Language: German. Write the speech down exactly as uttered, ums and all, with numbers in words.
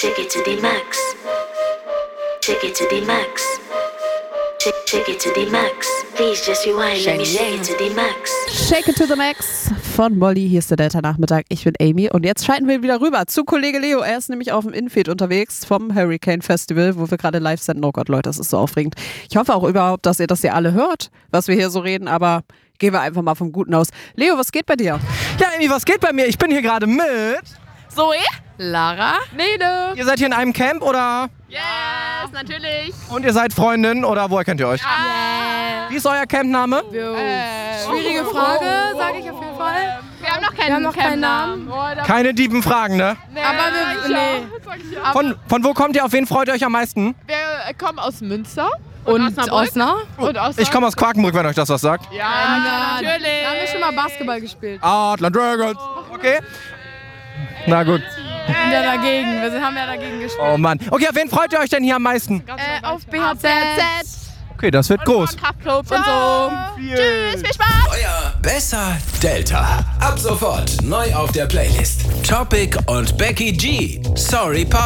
Take it to the max. Take it to the max. Take it to the max. Please just rewind, let me shake it to the max. Shake it to the max von Molly. Hier ist der Delta-Nachmittag. Ich bin Amy und jetzt schalten wir wieder rüber zu Kollege Leo. Er ist nämlich auf dem Infed unterwegs vom Hurricane Festival, wo wir gerade live senden. Oh Gott, Leute, das ist so aufregend. Ich hoffe auch überhaupt, dass ihr das hier alle hört, was wir hier so reden, aber gehen wir einfach mal vom Guten aus. Leo, was geht bei dir? Ja, Amy, was geht bei mir? Ich bin hier gerade mit Zoe, Lara? Nele. Ihr seid hier in einem Camp oder? Yes, natürlich. Und ihr seid Freundinnen oder woher kennt ihr euch? Yeah. Wie ist euer Campname? Äh, Schwierige Frage, sage ich auf jeden Fall. Wir haben noch keinen, Wir haben noch keinen Namen. Keine tiefen Fragen, ne? Nee, Aber wir, nee. Von, von wo kommt ihr? Auf wen freut ihr euch am meisten? Wir kommen aus Münster. Und Osnabrück? Und aus Ich komme aus Quakenbrück, wenn euch das was sagt. Ja, Ja, natürlich. Da haben wir schon mal Basketball gespielt. Adler Dragons. Okay. Na gut. Wir sind ja dagegen, wir haben ja dagegen gespielt. Oh Mann. Okay, auf wen freut ihr euch denn hier am meisten? Äh, auf B H Z. Okay, das wird groß. Kraftclub und so. Tschüss, viel Spaß. Euer Besser Delta. Ab sofort neu auf der Playlist. Topic und Becky G. Sorry, Papa.